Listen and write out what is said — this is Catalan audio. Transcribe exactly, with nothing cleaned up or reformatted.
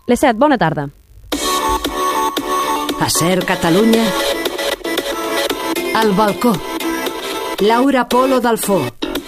Les set, bona tarda. A Ser Catalunya, al balcó. Laura Polo Dalfó.